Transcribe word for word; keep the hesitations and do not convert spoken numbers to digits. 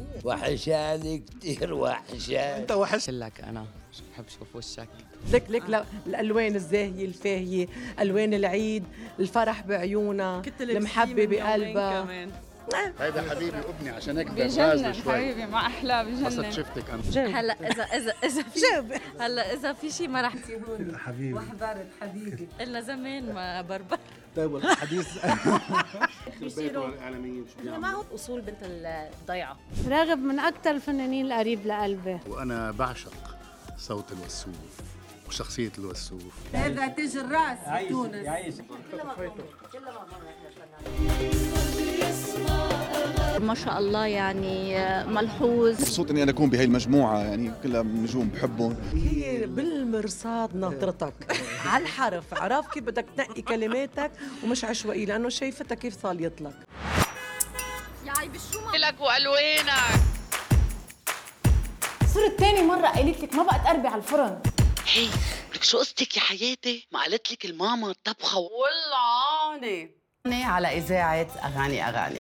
وحشاني كتير وحشاني. انت وحش لك انا بحب اشوف وشك. لك لك لا الالوان الزاهيه الفاهيه، الوان العيد، الفرح بعيونها، المحبه بقلبها. هيدا حبيبي وابني عشان هيك بجنن حبيبي مع احلى بجنن. قصد شفتك انا هلا اذا اذا اذا في هلا اذا في شيء ما رح حبيبي وحضرت حبيبي قلنا زمان ما بربر. طيب الحديث البيت والاعلاميين معه اصول بنت الضيعه. راغب من اكثر الفنانين القريب لقلبي، وانا بعشق صوت الوسوف وشخصيه الوسوف. هذا تاج الراس بتونس. ما شاء الله يعني ملحوظ. مبسوط اني انا اكون بهي المجموعه، يعني كلها نجوم بحبهم. هي بالمرصاد ناطرتك على الحرف، عرف كيف بدك تنقي كلماتك ومش عشوائي، لانه شايفتها كيف صاليت لك. يا عيب شو لك والوانك. صرت تاني مرة قالت لك ما بقى تقربي على الفرن. هي لك شو قصتك يا حياتي؟ ما قالت لك الماما الطبخه والله عاني على اذاعه اغاني اغاني.